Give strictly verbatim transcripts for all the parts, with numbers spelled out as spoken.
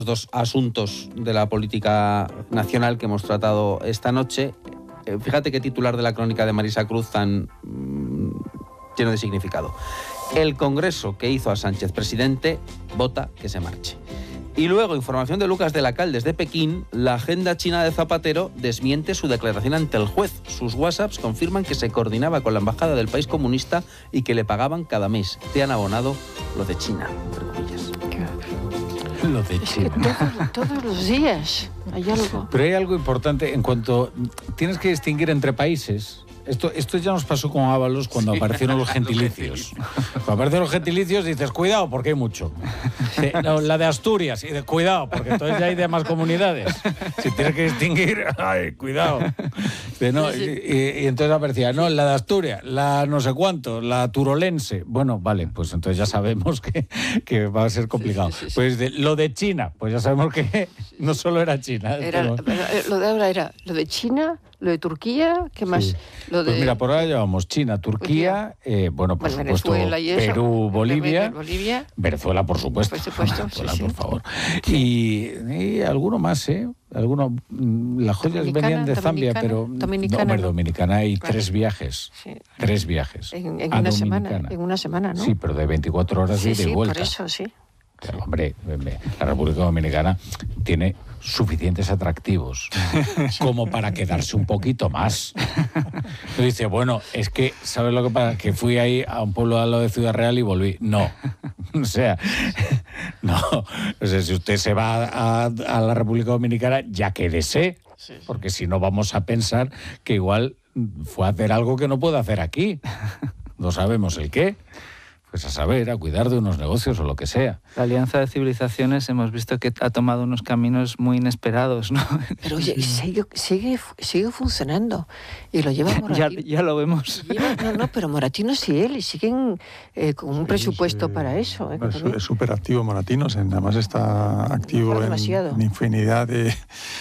Dos asuntos de la política nacional que hemos tratado esta noche. Eh, fíjate qué titular de la crónica de Marisa Cruz tan mmm, lleno de significado. El Congreso que hizo a Sánchez presidente vota que se marche. Y luego, información de Lucas de la Cal desde Pekín, la agenda china de Zapatero desmiente su declaración ante el juez. Sus WhatsApps confirman que se coordinaba con la embajada del país comunista y que le pagaban cada mes. Te han abonado lo de China, entre comillas. Lo de China. Es que todos, todos los días hay algo. Pero hay algo importante en cuanto tienes que distinguir entre países. Esto, esto ya nos pasó con Ábalos cuando sí. aparecieron los gentilicios. Cuando aparecieron los gentilicios dices, cuidado, porque hay mucho. Sí, no, la de Asturias, y de cuidado, porque entonces ya hay demás comunidades. Si tienes que distinguir, ay, cuidado. Sí, no, y, y, y entonces aparecía, no, la de Asturias, la no sé cuánto, la turolense. Bueno, vale, pues entonces ya sabemos que, que va a ser complicado. Sí, sí, sí, sí. Pues de, lo de China, pues ya sabemos que no solo era China. Era, pero, lo de ahora era lo de China, lo de Turquía, ¿qué más? Sí. Lo de... Pues mira, por ahora llevamos China, Turquía, eh, bueno, por bueno, supuesto, Perú, Bolivia, Bolivia, Venezuela, por supuesto, por supuesto, Venezuela, sí, por sí. favor. Y, y alguno más, ¿eh? Alguno, las joyas venían de Zambia, pero Dominicana, no, no. Dominicana hay claro. tres viajes, sí. tres viajes. En, en una semana, en una semana, ¿no? Sí, pero de veinticuatro horas sí, de ida sí, y vuelta. Por eso, sí. Pero, hombre, la República Dominicana tiene suficientes atractivos como para quedarse un poquito más. Tú dices, bueno, es que, ¿sabes lo que pasa? Que fui ahí a un pueblo al lado de Ciudad Real y volví. No. O sea, no. O sea, si usted se va a, a la República Dominicana, ya quédese. Porque si no vamos a pensar que igual fue a hacer algo que no puede hacer aquí. No sabemos el qué. Pues a saber, a cuidar de unos negocios o lo que sea. La Alianza de Civilizaciones hemos visto que ha tomado unos caminos muy inesperados, ¿no? Pero oye, sigue, sigue, sigue funcionando. Y lo lleva Moratino. ya, ya lo vemos. Lleva, no, no, pero Moratinos y él siguen eh, con un sí, presupuesto sí, para eso. ¿eh? Es súper activo Moratinos, además está activo en, en infinidad de,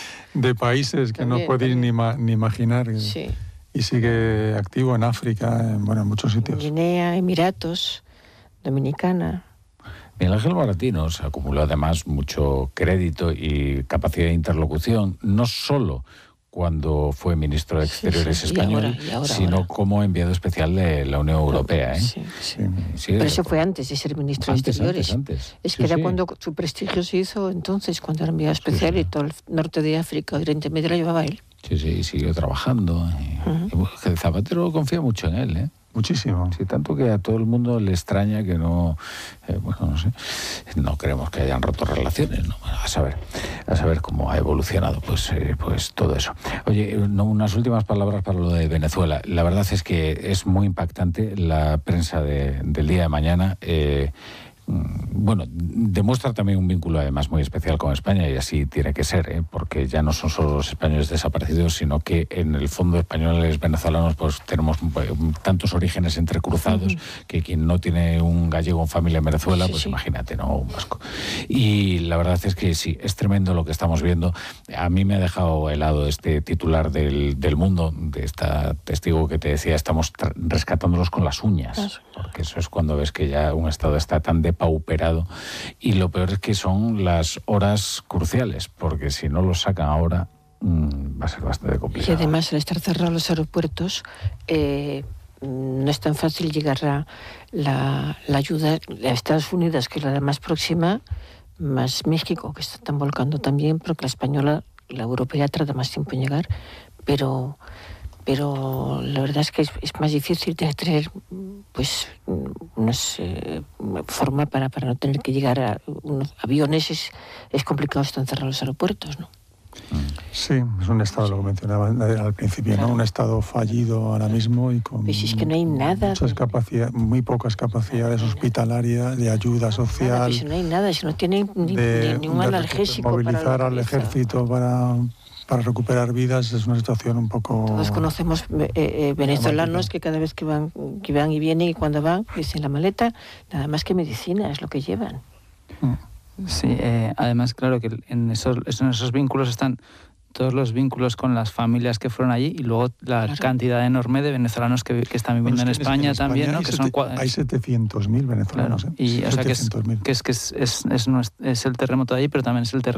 de países que también, no podéis ni, ma, ni imaginar. Sí. Y sigue activo en África, en, bueno, en muchos sitios. Guinea, Emiratos, Dominicana. Miguel Ángel Moratinos acumuló además mucho crédito y capacidad de interlocución, no solo cuando fue ministro de Exteriores sí, sí. español, y ahora, y ahora, sino ahora. como enviado especial de la Unión Europea. ¿eh? Sí, sí. Sí, pero eso fue antes de ser ministro antes, de Exteriores. Antes, antes. Es que sí, era sí. cuando su prestigio se hizo entonces, cuando era enviado especial sí, sí. y todo el norte de África, Oriente Medio, lo llevaba él. Sí, sí, y siguió trabajando. Y, uh-huh. y Zapatero confía mucho en él, ¿eh? Muchísimo. Sí, tanto que a todo el mundo le extraña que no, eh, bueno, no sé, no queremos que hayan roto relaciones, ¿no? Bueno, a saber, a saber cómo ha evolucionado, pues, eh, pues todo eso. Oye, no, unas últimas palabras para lo de Venezuela. La verdad es que es muy impactante la prensa de, del día de mañana. Eh, Bueno, demuestra también un vínculo además muy especial con España y así tiene que ser, ¿eh? Porque ya no son solo los españoles desaparecidos, sino que en el fondo españoles venezolanos pues tenemos tantos orígenes entrecruzados uh-huh. que quien no tiene un gallego en familia en Venezuela, sí, pues sí. imagínate, ¿no? Un vasco. Y la verdad es que sí, es tremendo lo que estamos viendo. A mí me ha dejado helado este titular del, del Mundo, de esta testigo que te decía, estamos tra- rescatándolos con las uñas, porque eso es cuando ves que ya un Estado está tan de pauperado, y lo peor es que son las horas cruciales, porque si no los sacan ahora mmm, va a ser bastante complicado. Y además al estar cerrados los aeropuertos eh, no es tan fácil llegar a la, la ayuda a Estados Unidos, que es la más próxima, más México, que se están volcando también, porque la española, la europea tarda más tiempo en llegar, pero pero la verdad es que es, es más difícil de tener pues unos eh, forma para, para no tener que llegar a unos aviones. Es, es complicado, están cerrados los aeropuertos, ¿no? Sí, es un estado, lo que mencionaba al principio, claro. ¿no? Un estado fallido ahora mismo y con pues es que no hay nada muchas de... capacidades, muy pocas capacidades hospitalarias, de ayuda social. Nada, pues no hay nada, si no tienen ni, de, ni, ni un de analgésico movilizar para al ejército para... para recuperar vidas. Es una situación un poco... Todos conocemos eh, eh, venezolanos que cada vez que van, que van y vienen y cuando van, dicen la maleta, nada más que medicina es lo que llevan. Sí, eh, además, claro que en esos, en esos vínculos están todos los vínculos con las familias que fueron allí y luego la claro. cantidad enorme de venezolanos que, que están viviendo bueno, es que en, España en España también, ¿no? Que sete, son hay setecientos mil venezolanos. Claro. Y, ¿eh? o sea, que es, que es, que es, es, es, es el terremoto de allí, pero también es el terremoto